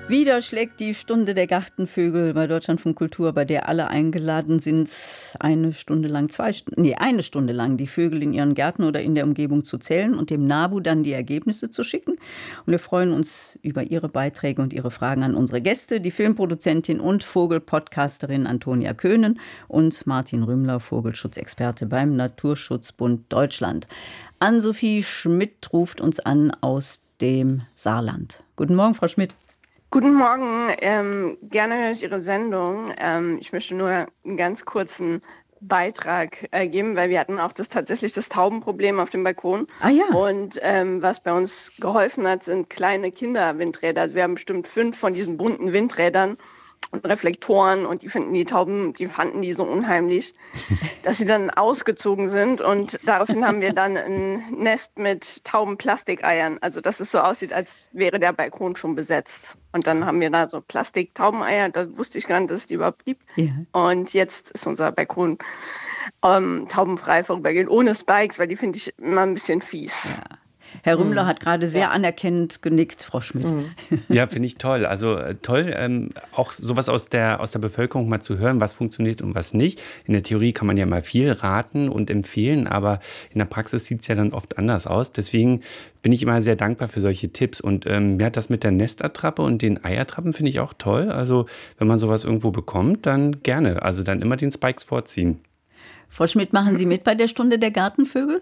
Wieder schlägt die Stunde der Gartenvögel bei Deutschlandfunk Kultur, bei der alle eingeladen sind, eine Stunde lang die Vögel in ihren Gärten oder in der Umgebung zu zählen und dem NABU dann die Ergebnisse zu schicken. Und wir freuen uns über Ihre Beiträge und Ihre Fragen an unsere Gäste, die Filmproduzentin und Vogelpodcasterin Antonia Köhnen und Martin Rümmler, Vogelschutzexperte beim Naturschutzbund Deutschland. Ann-Sophie Schmidt ruft uns an aus dem Saarland. Guten Morgen, Frau Schmidt. Guten Morgen, gerne höre ich Ihre Sendung. Ich möchte nur einen ganz kurzen Beitrag geben, weil wir hatten auch tatsächlich das Taubenproblem auf dem Balkon. Ah ja. Und was bei uns geholfen hat, sind kleine Kinderwindräder. Also wir haben bestimmt 5 von diesen bunten Windrädern und Reflektoren und die Tauben, die fanden die so unheimlich, dass sie dann ausgezogen sind und daraufhin haben wir dann ein Nest mit Taubenplastikeiern, also dass es so aussieht, als wäre der Balkon schon besetzt. Und dann haben wir da so Plastik-Taubeneier, da wusste ich gar nicht, dass es die überhaupt gibt. Ja. Und jetzt ist unser Balkon taubenfrei vorübergehend, ohne Spikes, weil die finde ich immer ein bisschen fies. Ja. Herr Rümmler hat gerade sehr anerkennend genickt, Frau Schmidt. Ja, finde ich toll. Also toll, auch sowas aus der Bevölkerung mal zu hören, was funktioniert und was nicht. In der Theorie kann man ja mal viel raten und empfehlen, aber in der Praxis sieht es ja dann oft anders aus. Deswegen bin ich immer sehr dankbar für solche Tipps. Und mir hat das mit der Nestattrappe und den Eiertrappen finde ich auch toll. Also wenn man sowas irgendwo bekommt, dann gerne. Also dann immer den Spikes vorziehen. Frau Schmidt, machen Sie mit bei der Stunde der Gartenvögel?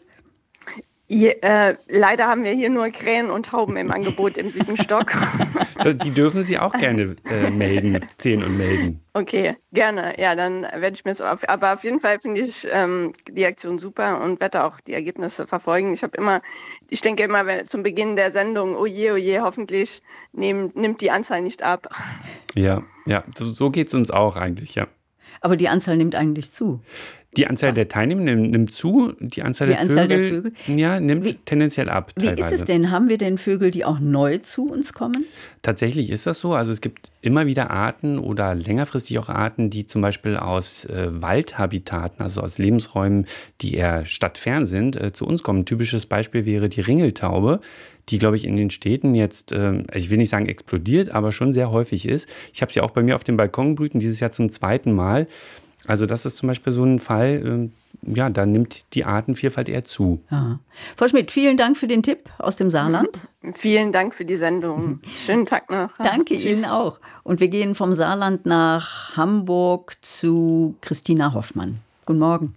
Leider haben wir hier nur Krähen und Tauben im Angebot im 7. Stock. Die dürfen Sie auch gerne zählen und melden. Okay, gerne. Ja, dann werde ich mir das aber auf jeden Fall finde ich die Aktion super und werde auch die Ergebnisse verfolgen. Ich denke immer zum Beginn der Sendung, oh je, hoffentlich nimmt die Anzahl nicht ab. Ja, so geht es uns auch eigentlich, ja. Aber die Anzahl nimmt eigentlich zu. Die Anzahl der Teilnehmer nimmt zu, die Anzahl der Vögel nimmt tendenziell ab. Teilweise. Wie ist es denn? Haben wir denn Vögel, die auch neu zu uns kommen? Tatsächlich ist das so. Also es gibt immer wieder Arten oder längerfristig auch Arten, die zum Beispiel aus Waldhabitaten, also aus Lebensräumen, die eher stadtfern sind, zu uns kommen. Ein typisches Beispiel wäre die Ringeltaube, die, glaube ich, in den Städten jetzt, ich will nicht sagen explodiert, aber schon sehr häufig ist. Ich habe sie auch bei mir auf dem Balkon brüten, dieses Jahr zum 2. Mal. Also das ist zum Beispiel so ein Fall, da nimmt die Artenvielfalt eher zu. Aha. Frau Schmidt, vielen Dank für den Tipp aus dem Saarland. Vielen Dank für die Sendung. Schönen Tag noch. Danke Ihnen auch. Und wir gehen vom Saarland nach Hamburg zu Christina Hoffmann. Guten Morgen.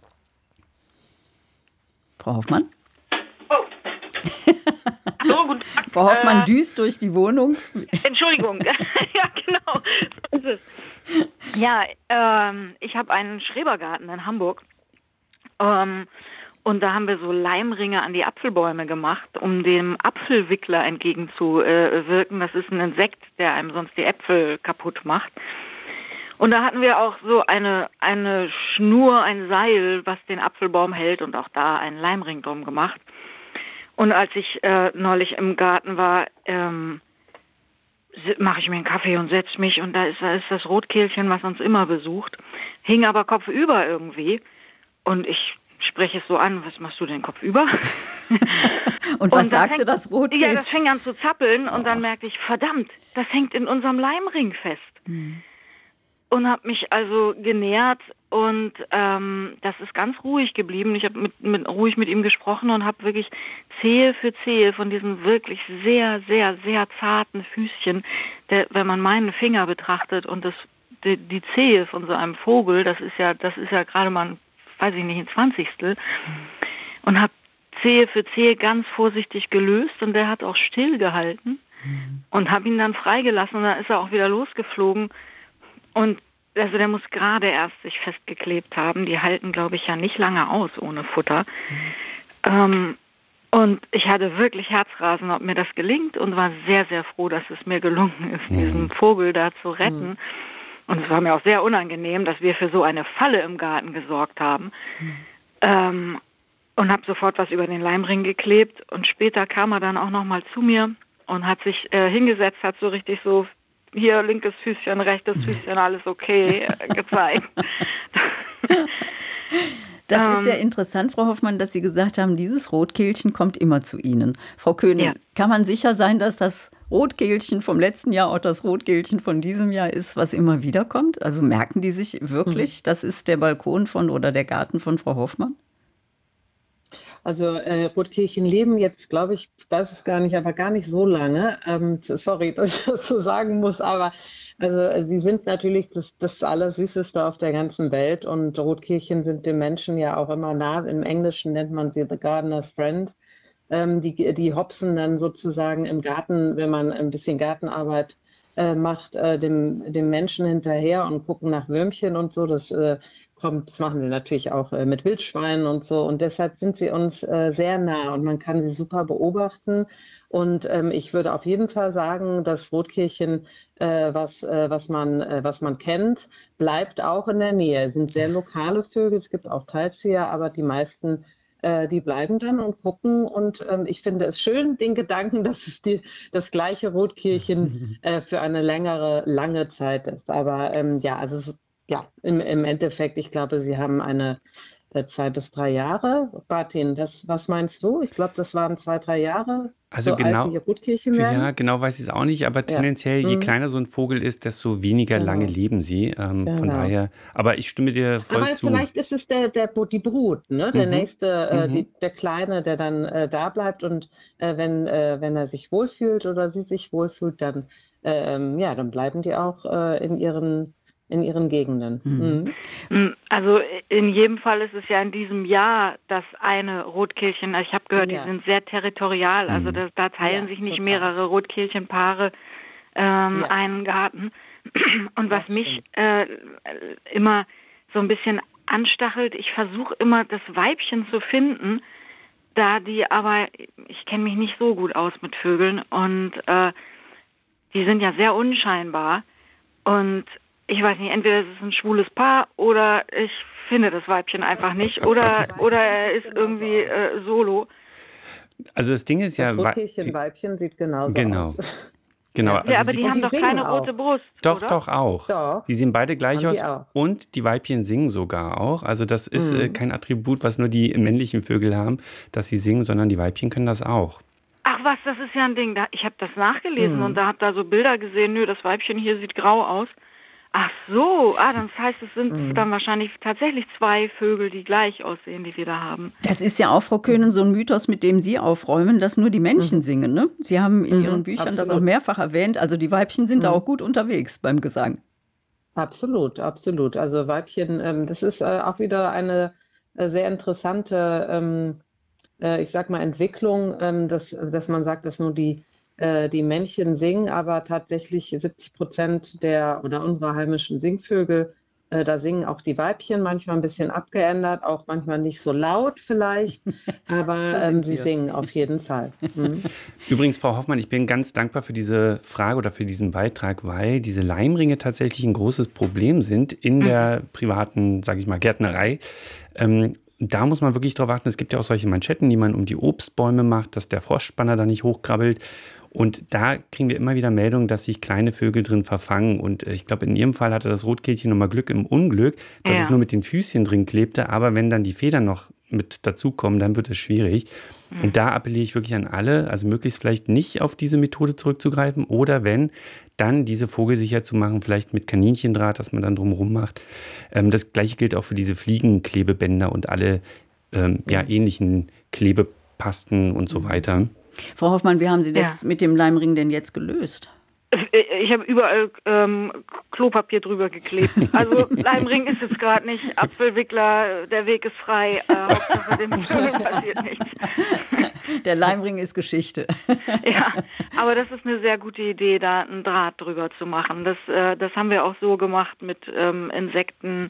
Frau Hoffmann? Oh. Hallo, guten Tag. Frau Hoffmann düst durch die Wohnung. Entschuldigung. Ja, genau. Ja, ich habe einen Schrebergarten in Hamburg und da haben wir so Leimringe an die Apfelbäume gemacht, um dem Apfelwickler entgegenzuwirken. Das ist ein Insekt, der einem sonst die Äpfel kaputt macht. Und da hatten wir auch so eine Schnur, ein Seil, was den Apfelbaum hält und auch da einen Leimring drum gemacht. Und als ich neulich im Garten war, mache ich mir einen Kaffee und setze mich und da ist das Rotkehlchen, was uns immer besucht, hing aber kopfüber irgendwie und ich spreche es so an, was machst du denn kopfüber? Und was sagte das Rotkehlchen? Ja, das fing an zu zappeln und dann merkte ich, verdammt, das hängt in unserem Leimring fest. Und habe mich also genähert und das ist ganz ruhig geblieben. Ich habe ruhig mit ihm gesprochen und habe wirklich Zehe für Zehe von diesen wirklich sehr, sehr, sehr zarten Füßchen, wenn man meinen Finger betrachtet und die Zehe von so einem Vogel, das ist ja gerade mal, weiß ich nicht, ein 20. Und habe Zehe für Zehe ganz vorsichtig gelöst und der hat auch still gehalten und habe ihn dann freigelassen und dann ist er auch wieder losgeflogen. Und also der muss gerade erst sich festgeklebt haben. Die halten, glaube ich, ja nicht lange aus ohne Futter. Und ich hatte wirklich Herzrasen, ob mir das gelingt und war sehr, sehr froh, dass es mir gelungen ist, diesen Vogel da zu retten. Und es war mir auch sehr unangenehm, dass wir für so eine Falle im Garten gesorgt haben. Und habe sofort was über den Leimring geklebt. Und später kam er dann auch nochmal zu mir und hat sich hingesetzt, hat so richtig so hier linkes Füßchen, rechtes Füßchen, alles okay, gezeigt. Das ist sehr interessant, Frau Hoffmann, dass Sie gesagt haben, dieses Rotkehlchen kommt immer zu Ihnen. Frau Köhnen, kann man sicher sein, dass das Rotkehlchen vom letzten Jahr auch das Rotkehlchen von diesem Jahr ist, was immer wieder kommt? Also merken die sich wirklich, das ist der Balkon oder der Garten von Frau Hoffmann? Also Rotkehlchen leben jetzt, glaube ich, weiß es gar nicht, aber gar nicht so lange. Sorry, dass ich das so sagen muss, aber also sie sind natürlich das Allersüßeste auf der ganzen Welt und Rotkehlchen sind den Menschen ja auch immer nah. Im Englischen nennt man sie The Gardener's Friend. Die hopsen dann sozusagen im Garten, wenn man ein bisschen Gartenarbeit macht, dem Menschen hinterher und gucken nach Würmchen und so. Das machen wir natürlich auch mit Wildschweinen und so. Und deshalb sind sie uns sehr nah und man kann sie super beobachten. Und ich würde auf jeden Fall sagen, das Rotkehlchen, was man kennt, bleibt auch in der Nähe. Es sind sehr lokale Vögel, es gibt auch Teilzieher, aber die meisten die bleiben dann und gucken. Und ich finde es schön, den Gedanken, dass es das gleiche Rotkehlchen für eine lange Zeit ist. Aber im Endeffekt, ich glaube, Sie haben eine 2 bis 3 Jahre. Martin, was meinst du? Ich glaube, das waren 2, 3 Jahre. Also so genau, alt, wie Rotkehlchen werden. ja, genau weiß ich es auch nicht, aber tendenziell, je kleiner so ein Vogel ist, desto weniger lange leben sie. Von daher, aber ich stimme dir voll aber zu. vielleicht ist es die Brut, ne? Der nächste, der Kleine, der dann da bleibt und wenn er sich wohlfühlt oder sie sich wohlfühlt, dann bleiben die auch in ihren Gegenden. Also in jedem Fall ist es ja in diesem Jahr das eine Rotkehlchen. Ich habe gehört, die sind sehr territorial. Also da teilen sich nicht mehrere Rotkehlchenpaare einen Garten. Und was mich immer so ein bisschen anstachelt, ich versuche immer das Weibchen zu finden, aber ich kenne mich nicht so gut aus mit Vögeln und die sind ja sehr unscheinbar und ich weiß nicht, entweder es ist ein schwules Paar oder ich finde das Weibchen einfach nicht oder er ist irgendwie solo. Also das Ding ist das Rotkehlchen-Weibchen sieht genauso aus. Genau. Also aber die haben doch keine rote Brust, Doch, oder? Doch auch. Doch. Die sehen beide gleich aus auch. und die Weibchen singen sogar auch. Also das ist kein Attribut, was nur die männlichen Vögel haben, dass sie singen, sondern die Weibchen können das auch. Ach was, das ist ja ein Ding. Ich habe das nachgelesen und da habe da so Bilder gesehen, das Weibchen hier sieht grau aus. Ach so, das heißt, es sind dann wahrscheinlich tatsächlich 2 Vögel, die gleich aussehen, die wir da haben. Das ist ja auch, Frau Köhnen, so ein Mythos, mit dem Sie aufräumen, dass nur die Männchen singen, ne? Sie haben in Ihren Büchern das auch mehrfach erwähnt. Also die Weibchen sind da auch gut unterwegs beim Gesang. Absolut. Also Weibchen, das ist auch wieder eine sehr interessante, ich sag mal, Entwicklung, dass man sagt, dass nur die Männchen singen, aber tatsächlich 70% unserer heimischen Singvögel, da singen auch die Weibchen, manchmal ein bisschen abgeändert, auch manchmal nicht so laut vielleicht, aber sie singen auf jeden Fall. Übrigens, Frau Hoffmann, ich bin ganz dankbar für diese Frage oder für diesen Beitrag, weil diese Leimringe tatsächlich ein großes Problem sind in der privaten, sage ich mal, Gärtnerei. Da muss man wirklich drauf achten. Es gibt ja auch solche Manschetten, die man um die Obstbäume macht, dass der Frostspanner da nicht hochkrabbelt. Und da kriegen wir immer wieder Meldungen, dass sich kleine Vögel drin verfangen. Und ich glaube, in Ihrem Fall hatte das Rotkehlchen nochmal Glück im Unglück, dass es nur mit den Füßchen drin klebte. Aber wenn dann die Federn noch mit dazukommen, dann wird es schwierig. Und da appelliere ich wirklich an alle, also möglichst vielleicht nicht auf diese Methode zurückzugreifen. Oder wenn, dann diese vogelsicher zu machen, vielleicht mit Kaninchendraht, dass man dann drumherum macht. Das Gleiche gilt auch für diese Fliegenklebebänder und alle ähnlichen Klebepasten und so weiter. Frau Hoffmann, wie haben Sie das mit dem Leimring denn jetzt gelöst? Ich habe überall Klopapier drüber geklebt. Also Leimring ist jetzt gerade nicht. Apfelwickler, der Weg ist frei. Hauptsache dem Vögeln passiert nichts. Der Leimring ist Geschichte. Ja, aber das ist eine sehr gute Idee, da einen Draht drüber zu machen. Das haben wir auch so gemacht mit Insekten.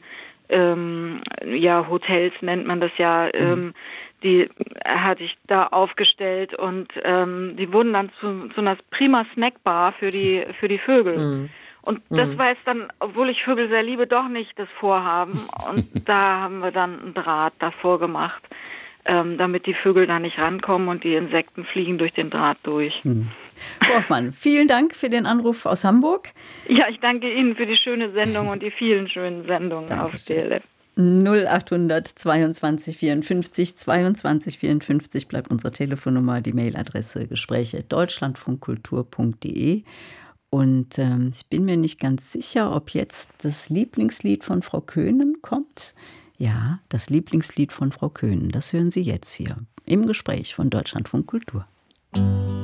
Hotels nennt man das ja. Die hatte ich da aufgestellt und die wurden dann zu einer prima Snackbar für die Vögel. Und das war jetzt dann, obwohl ich Vögel sehr liebe, doch nicht das Vorhaben. Und da haben wir dann einen Draht davor gemacht, damit die Vögel da nicht rankommen und die Insekten fliegen durch den Draht durch. Frau Hoffmann, vielen Dank für den Anruf aus Hamburg. Ja, ich danke Ihnen für die schöne Sendung und die vielen schönen Sendungen auf DLF. 0800 22 54 22 54 bleibt unsere Telefonnummer, die Mailadresse gespräche@deutschlandfunkkultur.de. Und ich bin mir nicht ganz sicher, ob jetzt das Lieblingslied von Frau Köhnen kommt. Ja, das Lieblingslied von Frau Köhnen, das hören Sie jetzt hier im Gespräch von Deutschlandfunk Kultur.